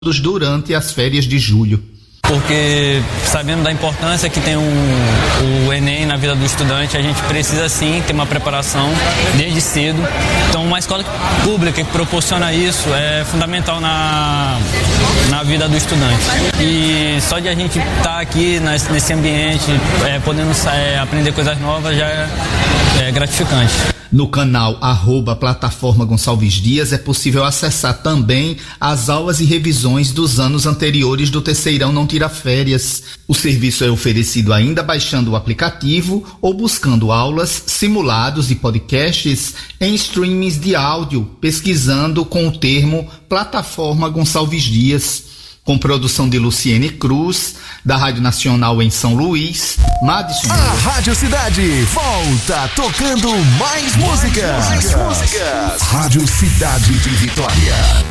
durante as férias de julho. Porque sabendo da importância que tem o Enem na vida do estudante, a gente precisa sim ter uma preparação desde cedo. Então uma escola pública que proporciona isso é fundamental na vida do estudante. E só de a gente estar aqui nesse ambiente, podendo aprender coisas novas, já é gratificante. No canal @Plataforma Gonçalves Dias é possível acessar também as aulas e revisões dos anos anteriores do Terceirão Não Tira Férias. O serviço é oferecido ainda baixando o aplicativo ou buscando aulas, simulados e podcasts em streamings de áudio, pesquisando com o termo Plataforma Gonçalves Dias. Com produção de Luciene Cruz, da Rádio Nacional em São Luís, Madison. A Rádio Cidade volta tocando mais músicas. Rádio Cidade de Vitória.